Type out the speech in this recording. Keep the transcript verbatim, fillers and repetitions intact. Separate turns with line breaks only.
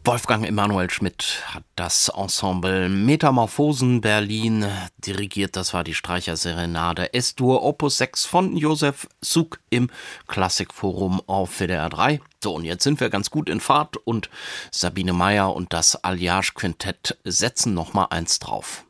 Wolfgang Emanuel Schmidt hat das Ensemble Metamorphosen Berlin dirigiert. Das war die Streicherserenade S-Dur Opus sechs von Josef Suk im Klassikforum auf W D R drei. So, und jetzt sind wir ganz gut in Fahrt und Sabine Meyer und das Alliage Quintett setzen noch mal eins drauf.